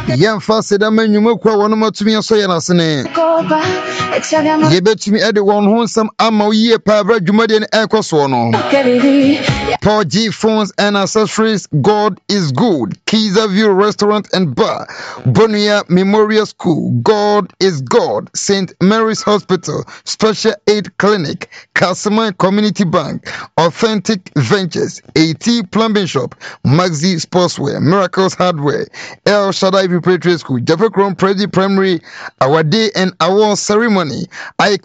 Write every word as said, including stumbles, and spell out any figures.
Yamfa Sedama Numukwa, one more to me, so Yanasene. Yebetumi Eddie one who some ammo ye pabra Jumadian Ecoswono. Paul G phones and accessories. God is good. Kiza View Restaurant and Bar. Bonia Memorial School. God is God. Saint Mary's Hospital. Special Aid Clinic. Kasama Community Bank. Authentic Ventures. AT Plumbing Shop. Maxi Sportswear. Miracles Hardware. El Shaddai Preparatory School. Jaffa Crown Predi Primary. Our day and our ceremony. I